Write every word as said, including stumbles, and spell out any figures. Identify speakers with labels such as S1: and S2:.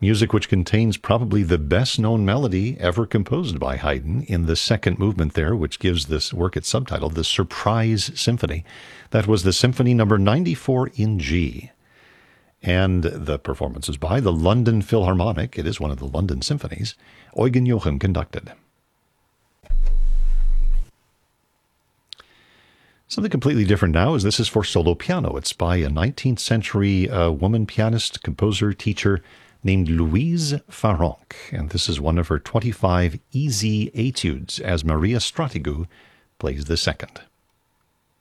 S1: Music which contains probably the best-known melody ever composed by Haydn in the second movement there, which gives this work its subtitle, the Surprise Symphony. That was the Symphony number ninety-four in G. And the performance is by the London Philharmonic. It is one of the London symphonies. Eugen Jochum conducted. Something completely different now is this is for solo piano. It's by a nineteenth century uh, woman pianist, composer, teacher named Louise Farrenc. And this is one of her twenty-five easy etudes as Maria Stratigou plays the second.